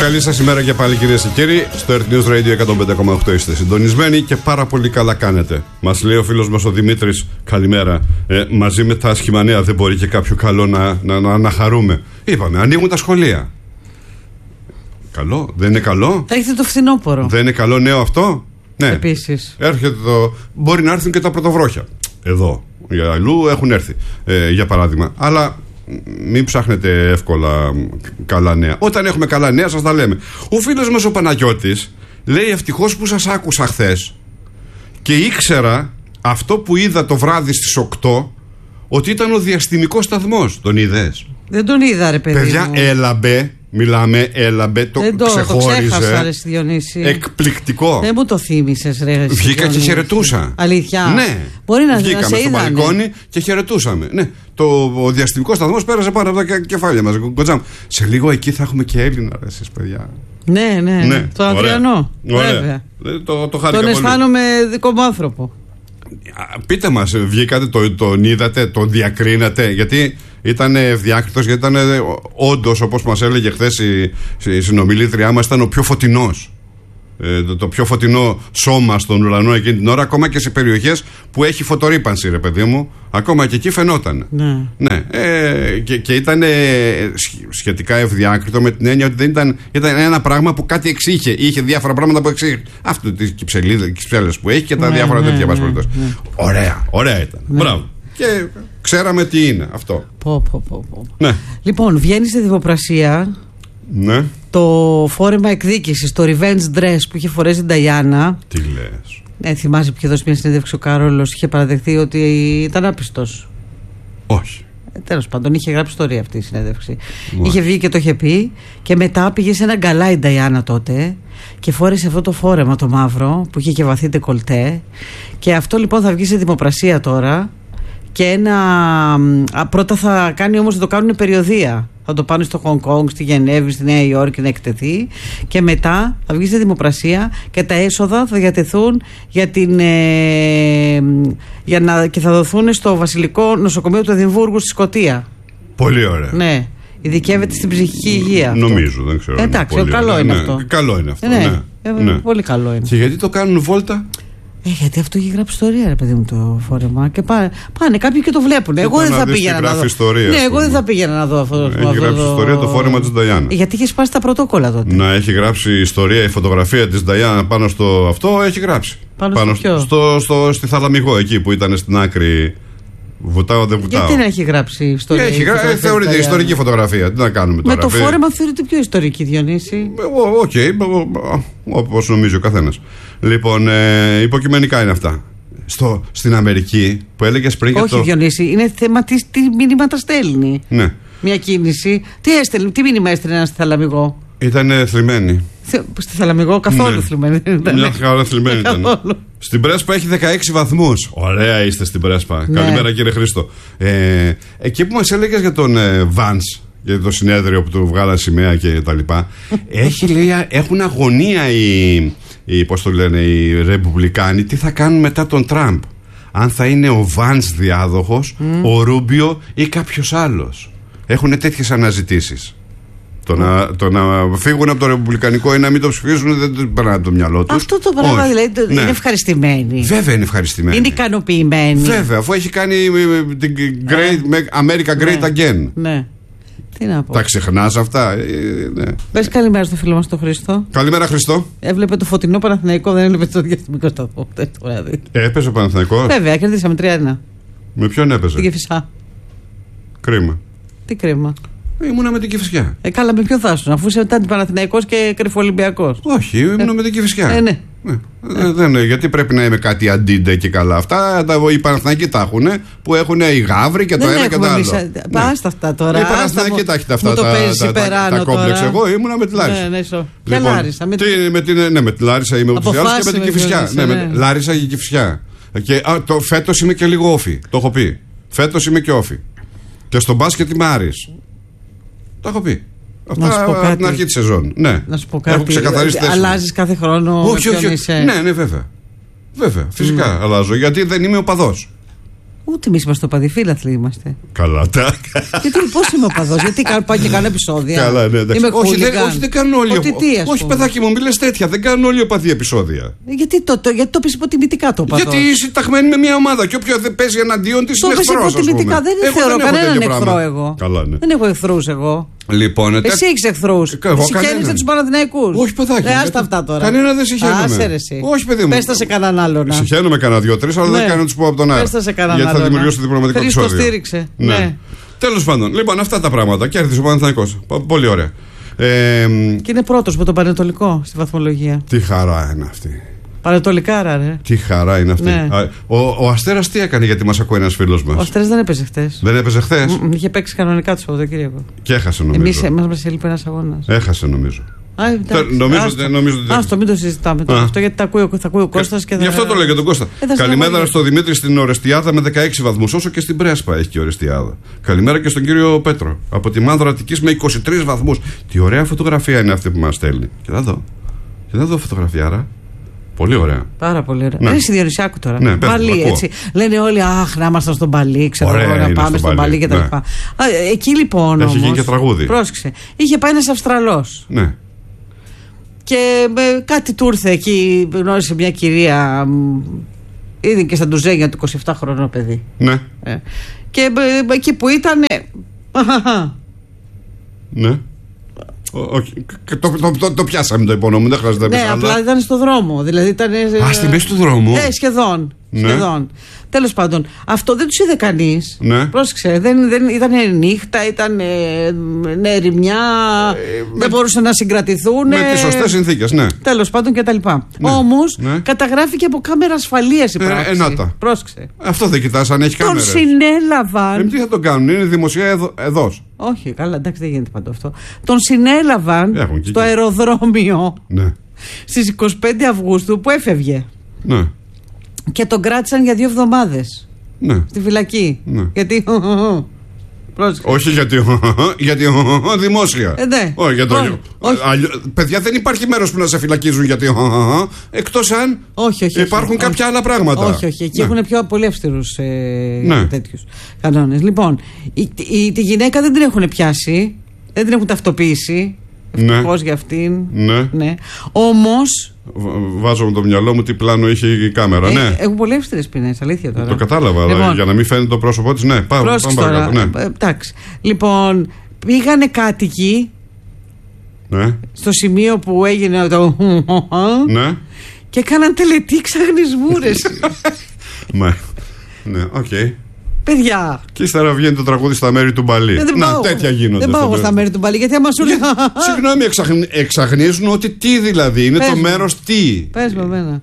Καλή σας ημέρα και πάλι, κυρίες και κύριοι. Στο Earth News Radio 105,8 είστε συντονισμένοι και πάρα πολύ καλά κάνετε. Μας λέει ο φίλος μας ο Δημήτρης, καλημέρα. Μαζί με τα άσχημα νέα δεν μπορεί και κάποιο καλό να χαρούμε. Είπαμε, ανοίγουν τα σχολεία. Καλό, δεν είναι καλό. Θα έρθει το φθινόπωρο. Δεν είναι καλό νέο αυτό. Ναι. Επίσης. Έρχεται μπορεί να έρθουν και τα πρωτοβρόχια. Εδώ. Για αλλού έχουν έρθει. Για παράδειγμα. Αλλά μην ψάχνετε εύκολα καλά νέα. Όταν έχουμε καλά νέα, σας τα λέμε. Ο φίλος μας ο Παναγιώτης λέει: ευτυχώς που σας άκουσα χθες και ήξερα αυτό που είδα το βράδυ στις 8, ότι ήταν ο διαστημικός σταθμός. Τον είδες? Δεν τον είδα, ρε παιδί. Παιδιά, μου. έλαμπε. Μιλάμε, έλαμπε, το ξεχώριζε. Το ξέχασα, ρε Διονύση. Εκπληκτικό. Δεν μου το θύμισες, ρε. Βγήκα και χαιρετούσα. Αλήθεια. Ναι. Μπορεί να βγήκαμε σε στο μπαλκόνι και χαιρετούσαμε. Ναι. Ο διαστημικός σταθμός πέρασε πάνω από τα κεφάλια μας. Σε λίγο εκεί θα έχουμε και Έλληνα, εσείς, παιδιά. Ναι. Το Αδριανό. Βέβαια. Το χάρηκα. Τον αισθάνομαι δικό μου άνθρωπο. Πείτε μας, βγήκατε, τον είδατε, τον διακρίνατε? Γιατί ήταν ευδιάκριτος, γιατί ήταν όντως, όπως μας έλεγε χθες η συνομιλήτριά μας, ήταν ο πιο φωτεινός. Το πιο φωτεινό σώμα στον ουρανό εκείνη την ώρα, ακόμα και σε περιοχές που έχει φωτορύπανση, ρε παιδί μου, ακόμα και εκεί φαινόταν. Ναι. Και ήταν σχετικά ευδιάκριτο, με την έννοια ότι δεν ήταν ένα πράγμα που κάτι εξήχε. Είχε διάφορα πράγματα που εξήχε. Αυτό τις κυψέλες που έχει και τα διάφορα τέτοια μας περιπτώσεις. Ωραία ήταν. Μπράβο. Και ξέραμε τι είναι αυτό. Ναι. Λοιπόν, βγαίνει στη δημοπρασία. Ναι. Το φόρεμα εκδίκησης, το revenge dress που είχε φορέσει η Νταϊάννα. Τι λες? Θυμάσαι που είχε δώσει μια συνέντευξη ο Κάρολος, είχε παραδεχθεί ότι ήταν άπιστος. Όχι. Τέλος πάντων, είχε γράψει ιστορία αυτή η συνέντευξη. Είχε βγει και το είχε πει. Και μετά πήγε σε ένα γκαλά η Νταϊάννα τότε και φόρεσε αυτό το φόρεμα το μαύρο που είχε και βαθύ ντεκολτέ. Και αυτό λοιπόν θα βγει σε δημοπρασία τώρα. Και πρώτα θα κάνει όμως, θα το κάνουν περιοδεία. Θα το πάνε στο Χονγκ Κονγκ, στη Γενέβη, στη Νέα Υόρκη να εκτεθεί. Και μετά θα βγει στη δημοπρασία και τα έσοδα θα διατεθούν και θα δοθούν στο Βασιλικό Νοσοκομείο του Εδιμβούργου στη Σκωτία. Πολύ ωραία. Ναι. Ειδικεύεται στην ψυχική υγεία. Νομίζω, δεν ξέρω. Εντάξει, καλό είναι αυτό. Καλό είναι αυτό. Ναι. Πολύ καλό είναι. Και γιατί το κάνουν βόλτα? Γιατί αυτό έχει γράψει ιστορία, ρε παιδί μου, το φόρεμα. Και πάνε κάποιοι και το βλέπουν. Εγώ δεν θα πήγαινα να δω. Ιστορία, ναι, εγώ δεν θα πήγαινα να δω αυτό. Έχει γράψει ιστορία το φόρεμα της Νταϊάννα. Γιατί είχε σπάσει τα πρωτόκολλα τότε. Να έχει γράψει ιστορία, η φωτογραφία της Νταϊάννα πάνω στο αυτό έχει γράψει. Πάνω στη Θαλαμιγό, εκεί που ήταν στην άκρη. Βουτάω, δεν βουτάω. Γιατί να έχει γράψει ιστορία? Θεωρείται ιστορική φωτογραφία. Τι να κάνουμε τώρα? Με το φόρεμα θεωρείται πιο ιστορική, Διονύση. Οκ, όπως νομίζει ο καθένας. Λοιπόν, υποκειμενικά είναι αυτά. Στην Αμερική που έλεγες πριν. Όχι, Διονύση, είναι θέμα τι μήνυματα στέλνει. Ναι. Μια κίνηση. Τι μήνυμα έστειλε ένα στη Θαλαμιγό? Ήταν θλιμμένη. Στη Θαλαμιγό καθόλου θλιμμένη. Μια χαρά θλιμμένη ήταν. Στην Πρέσπα έχει 16 βαθμούς. Ωραία είστε στην Πρέσπα. Ναι. Καλημέρα, κύριε Χρήστο. Εκεί που μας έλεγες για τον Vance, για το συνέδριο που του βγάλαν σημαία και τα λοιπά, έχουν αγωνία πώς το λένε, οι Ρεπουμπλικάνοι, τι θα κάνουν μετά τον Τραμπ. Αν θα είναι ο Vance διάδοχος, ο Ρούμπιο ή κάποιος άλλος. Έχουν τέτοιες αναζητήσεις. Το να φύγουν από το Ρεπουμπλικανικό ή να μην το ψηφίσουν δεν περνάει από το μυαλό τους. Αυτό το πράγμα δηλαδή είναι ευχαριστημένοι. Βέβαια είναι ευχαριστημένοι. Είναι ικανοποιημένοι. Βέβαια, αφού έχει κάνει την America Great Again. Ναι. Τι να πω. Τα ξεχνάς αυτά? Ναι. Πες καλημέρα στο φίλο μας τον Χρήστο. Καλημέρα, Χριστό. Έβλεπε το φωτεινό Παναθηναϊκό, δεν έβλεπε το διαστημικό σταθμό. Έπαιζε ο Παναθηναϊκός? Βέβαια, κερδίσαμε 3-1. Με ποιον έπαιζε? Την Κηφισιά. Κρίμα. Τι κρίμα? Ήμουνα με την Κηφισιά. Καλά, με ποιο θα ήσουν, αφού είσαι ήταν Παναθηναϊκός και Κρυφοολυμπιακός? Όχι, ήμουνα με την Κηφισιά. Ναι. Γιατί πρέπει να είμαι κάτι αντίντε και καλά. Αυτά οι Παναθηναϊκοί τα έχουν, που έχουν οι Γαύροι και το ένα και το άλλο. Άστα αυτά τώρα. Οι Παναθηναϊκοί τα έχετε αυτά τα κόμπλεξ. Εγώ ήμουνα με τη Λάρισα. Και Λάρισα. Με τη Λάρισα είμαι ούτως και με την Κηφισιά. Λάρισα και Κηφισιά. Φέτος είμαι και λίγο όφι. Το έχω πει. Φέτος είμαι και όφι. Και στο μπάσκετ είμαι Άρης. Το έχω πει. Αυτά από την αρχή της σεζόν. Ναι. Να σου πω κάτι. Αλλάζεις κάθε χρόνο? Όχι. Ναι, βέβαια. Βέβαια, φυσικά αλλάζω. Γιατί δεν είμαι οπαδός. Ούτε εμείς είμαστε οπαδοί, είμαστε. Καλά, Γιατί πώς είμαι οπαδός, γιατί πάω και κάνω επεισόδια. Καλά, ναι, είμαι όχι, δεν κάνουν όλοι. Όχι, παιδάκι μου, μη λες τέτοια. Δεν κάνουν όλοι οπαδοί επεισόδια. Γιατί το πεις υποτιμητικά το οπαδός. Γιατί είσαι ταγμένη με μια ομάδα και όποιο παίζει εναντίον της είναι εχθρός. Το πεις υποτιμητικά. Δεν θεωρώ κανέναν εχθρό εγώ. Καλά, ναι. Δεν έχω εχθρούς εγώ. Λοιπόν, εσύ έχεις εχθρούς. Συγχαίρεσαι τους Παναθηναϊκούς. Όχι, παιδάκι. Άστα αυτά τώρα. Κανένα δεν συγχαίρομαι. Όχι, παιδί μου. Πέστα σε κανέναν άλλον. Συγχαίρομαι κανένα 2-3, αλλά δεν κάνω να του πω από τον αέρα. Πέστα σε κανέναν άλλον. Γιατί θα δημιουργήσω διπλωματικό επεισόδιο. Το στήριξε. Ναι. Τέλος πάντων, λοιπόν, αυτά τα πράγματα. Κέρδισε ο Παναθηναϊκός. Πολύ ωραία. Και είναι πρώτος με τον Πανετολικό στη βαθμολογία. Τι χαρά είναι αυτή. Πανετολικάρα, ρε. Τι χαρά είναι αυτή. Ναι. Ο Αστέρας τι έκανε, γιατί μας ακούει ένας φίλος μας. Ο Αστέρας δεν έπαιζε χθες. Δεν έπαιζε χθες. Είχε παίξει κανονικά το Σαββατοκύριακο. Και έχασε νομίζω. Εμείς μας έλειπε ένας αγώνας. Έχασε νομίζω. Νομίζω άστο, μην το συζητάμε τώρα αυτό, γιατί θα ακούει ο Κώστας και θα. Γι' αυτό το λέω για τον Κώστα. Καλημέρα στον Δημήτρη στην Ορεστιάδα με 16 βαθμούς, όσο και στην Πρέσπα έχει και Ορεστιάδα. Καλημέρα και στον κύριο Πέτρο από τη Μάνδρα Αττικής με 23 βαθμούς. Τι ωραία φωτογραφία είναι αυτή που μας στέλνει. Κοιτά εδώ φωτογραφιάρα. Πολύ ωραία. Πάρα πολύ ωραία. Ναι. Είναι στη Διονυσιάκου τώρα. Ναι, Μπαλί, έτσι. Λένε όλοι, αχ, να ήμασταν στον Μπαλί, ξέρω εγώ, να πάμε στον Μπαλί κτλ. Ναι. Εκεί λοιπόν. Έχει γίνει και τραγούδι. Πρόσεξε. Είχε πάει ένας Αυστραλός. Ναι. Και κάτι του ήρθε εκεί, γνώρισε μια κυρία. Είδε και στα ντουζένια του 27 χρονών παιδί. Ναι. Και εκεί που ήταν. Ναι. Το πιάσαμε το υπόνομο, δεν χρειάζεται να πει. Ναι, απλά ήταν στο δρόμο. Δηλαδή ήταν. Στη μέση του δρόμου. Σχεδόν. Ναι. Σχεδόν. Τέλος πάντων, αυτό δεν τους είδε κανείς. Ναι. Πρόσεξε, ήταν νύχτα, ήταν ερημιά, δεν μπορούσαν να συγκρατηθούν. Με τις σωστές συνθήκες, ναι. Τέλος πάντων κτλ. Ναι. Όμως καταγράφηκε από κάμερα ασφαλείας η πράξη. Πρόσεξε. Αυτό δεν κοιτάς αν έχει κάμερες. Τον συνέλαβαν. Τι θα τον κάνουν, είναι δημοσία εδώς. Όχι, καλά, εντάξει, δεν γίνεται παντού αυτό. Τον συνέλαβαν στο αεροδρόμιο στις 25 Αυγούστου που έφευγε. Ναι. Και τον κράτησαν για 2 εβδομάδες. Ναι. Στη φυλακή. Ναι. Γιατί. Όχι γιατί δημόσια. Ναι. Όχι, παιδιά, δεν υπάρχει μέρος που να σε φυλακίζουν γιατί. Εκτός αν υπάρχουν κάποια άλλα πράγματα. Όχι. Εκεί έχουν πολύ αυστηρούς τέτοιους κανόνες. Λοιπόν, τη γυναίκα δεν την έχουν πιάσει. Δεν την έχουν ταυτοποιήσει. Ευτυχώς για αυτήν. Ναι. Όμως. Βάζω με το μυαλό μου τι πλάνο είχε η κάμερα. Ναι. Έχουν πολύ αυστηρές ποινές, αλήθεια τώρα. Το κατάλαβα, λοιπόν, για να μην φαίνεται το πρόσωπό της. Ναι, πάμε παρακάτω. Ναι. Εντάξει. Λοιπόν, πήγανε κάτοικοι στο σημείο που έγινε το. Ναι. Και έκαναν τελετή ξαγνισμού, ρε. Ναι, οκ. Παιδιά. Και ύστερα βγαίνει το τραγούδι στα μέρη του Μπαλί. Να, τέτοια γίνονται. Δεν πάω στα μέρη του Μπαλί, γιατί άμα σου λέει. Συγγνώμη, εξαγνίζουν ότι τι δηλαδή, είναι το μέρος τι. Πες με εμένα.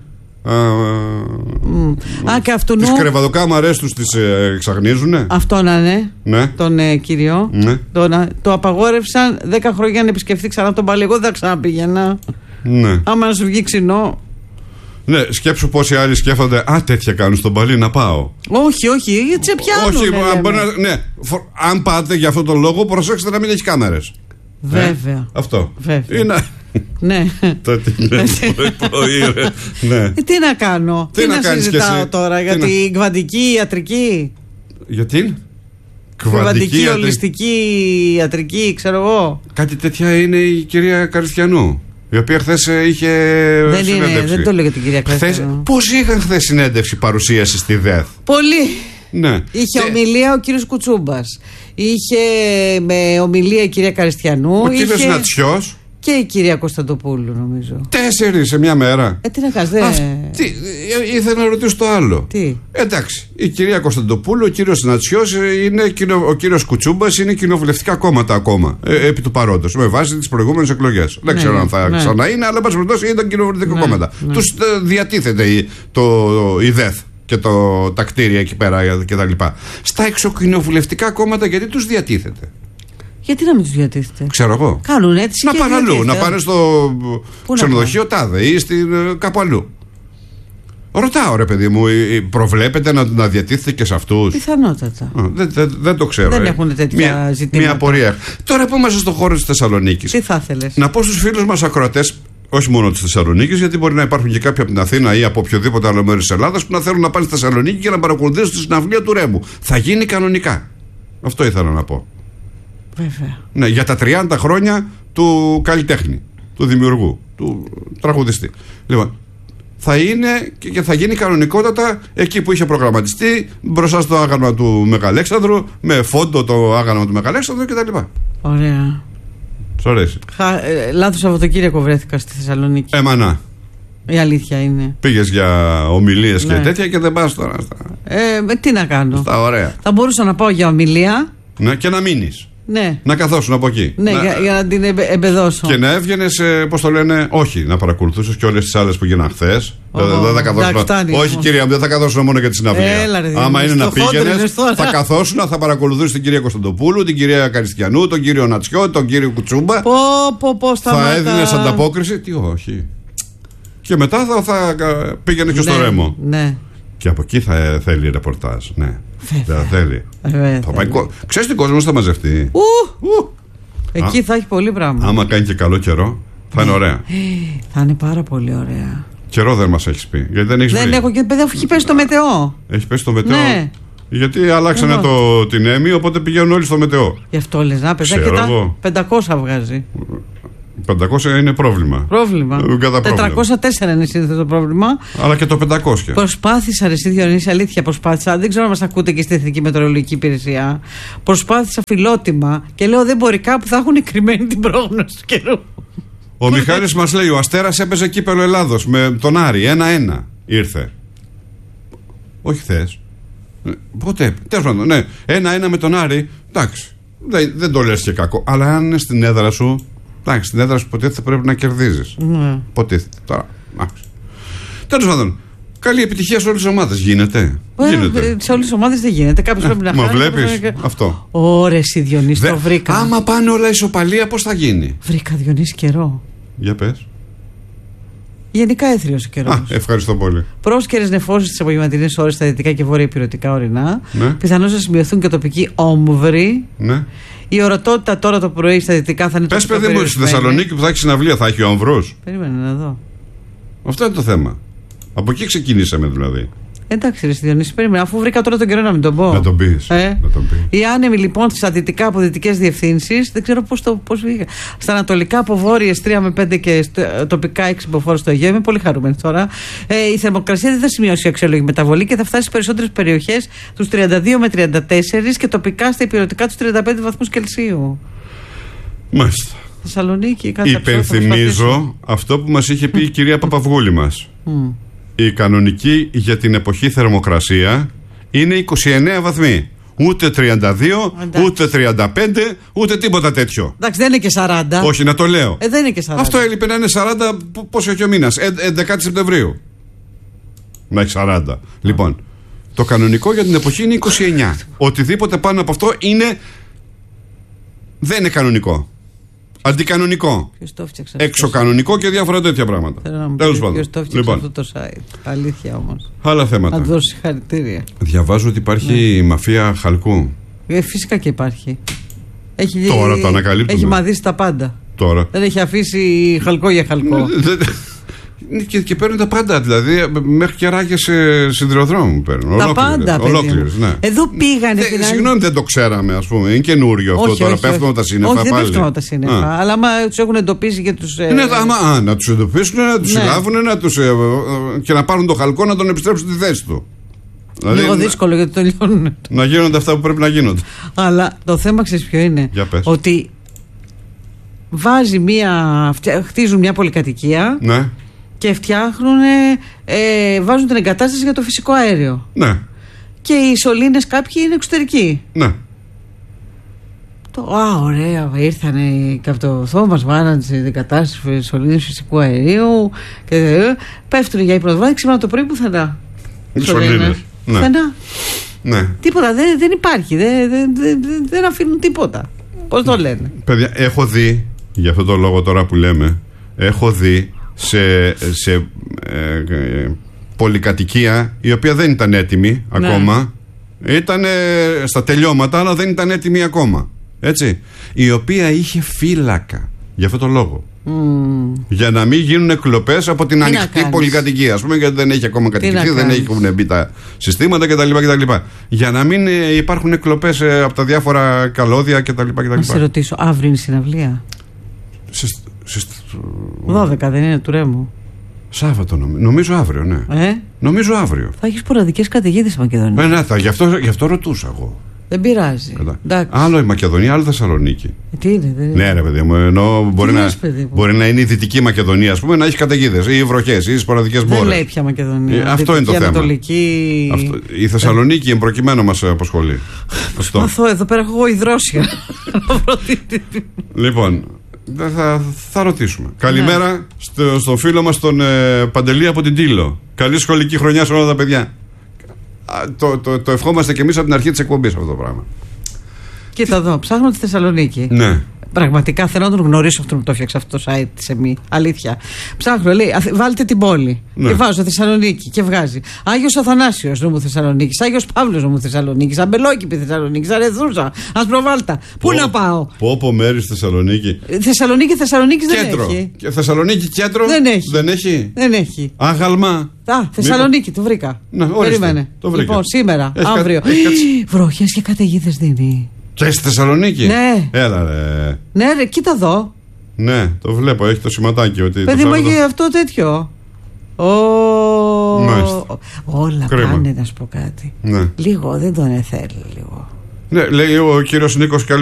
Τις κρεβαδοκάμαρες τους τις εξαγνίζουνε. Αυτό να είναι. Ναι. Τον κύριο. Ναι. Το απαγόρευσαν 10 χρόνια να επισκεφθεί ξανά τον Μπαλί. Εγώ δεν θα ξαναπήγαινα. Ναι. Άμα να σου βγει ξινό. Ναι, σκέψου πόσοι άλλοι σκέφτονται. Α, τέτοια κάνουν στον Μπαλί, να πάω. Όχι, γιατί σε πιάνουν. Όχι, ναι. Αν πάτε για αυτόν τον λόγο, προσέξτε να μην έχει κάμερες. Βέβαια. Αυτό. Βέβαια. Είναι. Ναι. Τότε είναι πρωί, ναι. Τι να κάνω, τι να συζητάω τώρα για την κβαντική ιατρική. Για την κβαντική ολιστική ιατρική, ξέρω εγώ. Κάτι τέτοια είναι η κυρία Καριστιανού, η οποία χθες είχε συνέντευξη. Δεν το λέω για την κυρία Καριστιανού. Πόσοι είχαν χθες συνέντευξη, παρουσίαση στη ΔΕΘ? Πολύ. Ναι. Είχε ομιλία ο κύριος Κουτσούμπας. Είχε με ομιλία η κυρία Καριστιανού. Ο κύριος Νατσιός. Και η κυρία Κωνσταντοπούλου, νομίζω. 4 σε μια μέρα. Τι να κάνεις, ήθελα να ρωτήσω το άλλο. Τι? Εντάξει, η κυρία Κωνσταντοπούλου, ο κύριος Νατσιός, ο κύριος Κουτσούμπας είναι κοινοβουλευτικά κόμματα ακόμα. Επί του παρόντος, με βάση τις προηγούμενες εκλογές. Δεν ξέρω αν θα ξανά είναι, αλλά εν πάση περιπτώσει ήταν κοινοβουλευτικά κόμματα. Τους διατίθεται η ΔΕΘ και τα κτίρια εκεί πέρα κτλ. Στα εξοκοινοβουλευτικά κόμματα, γιατί τους διατίθεται? Γιατί να μην τους διατίθεται? Ξέρω εγώ. Κάνουν έτσι. Να πάνε αλλού. Να πάνε στο ξενοδοχείο τάδε ή κάπου αλλού. Ρωτάω, ρε παιδί μου, προβλέπετε να διατίθεται και σε αυτούς? Πιθανότατα. Δεν το ξέρω. Δεν έχουν τέτοια ζητήματα. Μια απορία. Τώρα που είμαστε στον χώρο της Θεσσαλονίκης. Τι θα ήθελες? Να πω στους φίλους μας ακροατές, όχι μόνο της Θεσσαλονίκης, γιατί μπορεί να υπάρχουν και κάποιοι από την Αθήνα ή από οποιοδήποτε άλλο μέρος της Ελλάδας που να θέλουν να πάνε στη Θεσσαλονίκη και να παρακολουθήσουν τη συναυλία του Ρέμου. Θα γίνει κανονικά. Αυτό ήθελα να πω. Βέβαια. Ναι, για τα 30 χρόνια του καλλιτέχνη, του δημιουργού, του τραγουδιστή. Λοιπόν, θα είναι και θα γίνει κανονικότατα εκεί που είχε προγραμματιστεί, μπροστά στο άγαλμα του Μεγαλέξανδρου, με φόντο το άγαλμα του Μεγαλέξανδρου κτλ. Ωραία. Σ' αρέσει. Λάθος Σαββατοκύριακο βρέθηκα στη Θεσσαλονίκη. Εμανά. Η αλήθεια είναι. Πήγες για ομιλίες και τέτοια και δεν πας τώρα. Τι να κάνω. Στα ωραία. Θα μπορούσα να πάω για ομιλία. Ναι, και να μείνεις. Ναι. Να καθόσουν από εκεί. Ναι, για να την εμπεδώσω. Και να έβγαινες, πώς το λένε, όχι, να παρακολουθούσες και όλες τις άλλες που γίναν χθες. Δεν θα καθόσουν. Όχι, κυρία μου, δεν θα καθόσουν μόνο για τη συναυλία. Άμα είναι να πήγαινες, θα καθόσουν, θα παρακολουθήσεις την κυρία Κωνσταντοπούλου, την κυρία Καριστιανού, τον κύριο Νατσιό, τον κύριο Κουτσούμπα. Θα έδινες ανταπόκριση. Τι όχι. Και μετά θα πήγαινε και στο Ρέμο. Ναι. Και από εκεί θα θέλει ρεπορτάζ. Ναι. Δεν θέλει. Ξέρεις τι κόσμος θα μαζευτεί. Εκεί θα έχει πολύ πράγμα. Άμα κάνει και καλό καιρό, θα είναι ωραία. Θα είναι πάρα πολύ ωραία. Καιρό δεν μας έχεις πει. Γιατί δεν έχεις Δεν έχω και παιδί, έχει πέσει το μετεό. Έχει πέσει το μετεό. Ναι. Γιατί αλλάξανε την έμμη, οπότε πηγαίνουν όλοι στο μετεό. Γι' αυτό λες να πες. Και τα 500 βγάζει. 500 είναι πρόβλημα. 404 είναι σύνθετο το πρόβλημα. Αλλά και το 500. Προσπάθησα, ρε Διονύση, αλήθεια προσπάθησα. Δεν ξέρω αν μας ακούτε και στην Εθνική Μετεωρολογική Υπηρεσία. Προσπάθησα φιλότιμα και λέω δεν μπορεί, κάπου θα έχουν κρυμμένη την πρόγνωση του καιρού. Ο Μιχάλης μας λέει: ο Αστέρας έπαιζε κύπελλο Ελλάδος με τον Άρη. 1-1 ήρθε. Όχι χθες. Πότε. Τέλος πάντων, ναι. 1-1 με τον Άρη. Εντάξει. Δεν το λες και κακό. Αλλά αν είναι στην έδρα σου. Εντάξει, στην έδρα σου υποτίθεται πρέπει να κερδίζεις. Υποτίθεται. Τώρα. Τέλος πάντων. Καλή επιτυχία σε όλες τις ομάδες. Γίνεται. Σε όλες τις ομάδες δεν γίνεται. Κάποιος πρέπει να χάνει. Μα βλέπεις αυτό. Ωρε εσύ Διονύση, το βρήκα. Άμα πάνε όλα ισοπαλία, πώς θα γίνει. Βρήκα Διονύση καιρό. Για πες. Γενικά έθριος ο καιρός. Ευχαριστώ πολύ. Πρόσκαιρες νεφώσεις τις απογευματινές ώρες στα δυτικά και βόρεια υπηρετικά ορεινά. Ναι. Πιθανώς να σημειωθούν και τοπικοί όμβροι. Ναι. Η ορατότητα τώρα το πρωί στα δυτικά θα είναι πες παιδί μου, στη Θεσσαλονίκη που θα έχει συναυλία θα έχει όμβρους. Περίμενε να δω. Αυτό είναι το θέμα. Από εκεί ξεκινήσαμε δηλαδή. Εντάξει, ρε Διονύση, περίμενα. Αφού βρήκα τώρα τον καιρό να μην τον πω. Να τον πεις. Οι άνεμοι λοιπόν στα δυτικά από δυτικές διευθύνσεις, δεν ξέρω πώς βγήκα. Στα ανατολικά από βόρειες 3 με 5 και τοπικά 6 υποφόρους στο Αιγαίο. Είμαι πολύ χαρούμενη τώρα. Η θερμοκρασία δεν θα σημειώσει αξιόλογη μεταβολή και θα φτάσει σε περισσότερες περιοχές τους 32 με 34 και τοπικά στα υπηρετικά τους 35 βαθμούς Κελσίου. Μάλιστα. Θεσσαλονίκη, κάτι υπενθυμίζω αυτό που μας είχε πει η κυρία Παπαυγούλη μας. Η κανονική για την εποχή θερμοκρασία είναι 29 βαθμοί. Ούτε 32, ούτε 35, ούτε τίποτα τέτοιο. Εντάξει, δεν είναι και 40. Όχι, να το λέω. Δεν είναι και 40. Αυτό έλειπε να είναι 40, πόσο έχει ο μήνας. 11 Σεπτεμβρίου. Να έχει 40. Λοιπόν, το κανονικό για την εποχή είναι 29. Οτιδήποτε πάνω από αυτό δεν είναι κανονικό. Αντικανονικό. Εξωκανονικό και διάφορα τέτοια πράγματα. Τέλος πάντων. Ποιος το έφτιαξε αυτό το site. Αλήθεια όμως. Άλλα θέματα. Να του δώσει συγχαρητήρια. Διαβάζω ότι υπάρχει μαφία χαλκού. Φυσικά και υπάρχει. Τώρα το ανακαλύπτουμε. Έχει μαδίσει τα πάντα. Τώρα. Δεν έχει αφήσει χαλκό για χαλκό. Και παίρνουν τα πάντα, δηλαδή μέχρι και ράγες σιδηροδρόμου παίρνουν. Τα πάντα, ολόκληρες, ναι. Εδώ πήγανε. Συγγνώμη, δεν το ξέραμε, ας πούμε. Είναι καινούριο αυτό τώρα. Πέφτουν τα σύννεφα. Όχι, δεν πέφτουν τα σύννεφα. Αλλά άμα τους έχουν εντοπίσει και τους. Να τους εντοπίσουν, να τους συλλάβουν και να πάρουν το χαλκό να τον επιστρέψουν στη θέση του. Δηλαδή, λίγο δύσκολο γιατί το λιώνουν. Να γίνονται αυτά που πρέπει να γίνονται. Αλλά το θέμα ξέρεις ποιο είναι. Ότι χτίζουν μια πολυκατοικία. Ναι. Και φτιάχνουν, βάζουν την εγκατάσταση για το φυσικό αέριο. Ναι. Και οι σωλήνες κάποιοι είναι εξωτερικοί. Ναι. Ωραία, ήρθανε οι καυτοθό, μας βάλανε τις εγκατάστασεις σωλήνες φυσικού αερίου και πέφτουν για ύπνο ξύπνα το πρωί πουθενά. Οι σωλήνες. Πουθενά. Ναι. Τίποτα, δεν υπάρχει, δεν αφήνουν τίποτα. Πώς το λένε. Παιδιά, έχω δει, για αυτό το λόγο τώρα που λέμε, έχω δει σε πολυκατοικία η οποία δεν ήταν έτοιμη ακόμα. Ήταν στα τελειώματα, αλλά δεν ήταν έτοιμη ακόμα. Έτσι. Η οποία είχε φύλακα. Για αυτό το λόγο. Για να μην γίνουν εκλοπές από την ανοιχτή πολυκατοικία, ας πούμε, γιατί δεν έχει ακόμα κατοικηθεί, δεν έχουν μπει τα συστήματα κτλ. Για να μην υπάρχουν εκλοπές από τα διάφορα καλώδια κτλ. Να σε ρωτήσω, αύριο είναι η συναυλία? 12 δεν είναι του Ρέμου? Σάββατο νομίζω αύριο, ναι. Νομίζω αύριο. Θα έχεις σποραδικές καταιγίδες στη Μακεδονία. Ναι, γι' αυτό ρωτούσα εγώ. Δεν πειράζει. Άλλο η Μακεδονία, άλλο η Θεσσαλονίκη. Τι είναι, δεν είναι. Ναι, ρε παιδί μου, ενώ μπορεί να είναι η Δυτική Μακεδονία, ας πούμε, να έχει καταιγίδες ή βροχές ή σποραδικές μπόρες. Δεν λέει πια Μακεδονία. Αυτό είναι το θέμα. Ανατολική... Η Θεσσαλονίκη εμπροκειμένο μας απασχολεί. Προσπαθώ, εδώ πέρα έχω εγώ υδρόσια. Λοιπόν, θα ρωτήσουμε. Καλημέρα στο φίλο μας τον Παντελή από την Τήλο. Καλή σχολική χρονιά σε όλα τα παιδιά. Το ευχόμαστε και εμείς από την αρχή της εκπομπής αυτό το πράγμα. Κοίτα εδώ, ψάχνω τη Θεσσαλονίκη. Ναι. Πραγματικά θέλω να τον γνωρίσω αυτόν που το έφτιαξε αυτό το site της ΕΜΗ. Αλήθεια. Ψάχνω, λέει, βάλτε την πόλη. Ναι. Και βάζω Θεσσαλονίκη και βγάζει Άγιος Αθανάσιος νομού Θεσσαλονίκης, Άγιος Παύλος νομού Θεσσαλονίκης, Αμπελόκηπη Θεσσαλονίκης, Αρεθούσα, Ασπροβάλτα. Πού να πάω? Πόπο μέρη στη Θεσσαλονίκη. Θεσσαλονίκη δεν κέντρο. Έχει. Θεσσαλονίκη κέντρο δεν έχει. Άγαλμα. Θεσσαλονίκη, το βρήκα. Περίμενε. Λοιπόν, σήμερα, αύριο. Βροχές και καταιγίδες δίνει. Και στη Θεσσαλονίκη? Ναι. Έλα ρε. Ναι ρε, κοίτα εδώ. Ναι, το βλέπω, έχει το σηματάκι ότι. Παιδί μου, έχει αυτό τέτοιο. Όλα πάνε, να σου πω κάτι. Ναι. Λίγο, δεν τον θέλει λίγο. Ναι, λέει ο κύριος Νίκος.